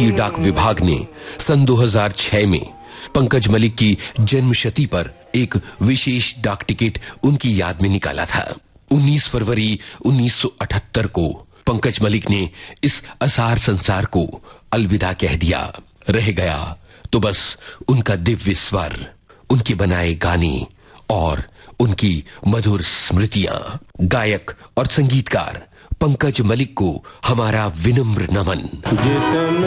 भारतीय डाक विभाग ने सन 2006 में पंकज मलिक की जन्मशती पर एक विशेष डाक टिकट उनकी याद में निकाला था। 19 फरवरी 1978 को पंकज मलिक ने इस असार संसार को अलविदा कह दिया। रह गया तो बस उनका दिव्य स्वर, उनके बनाए गाने और उनकी मधुर स्मृतियां। गायक और संगीतकार पंकज मलिक को हमारा विनम्र नमन।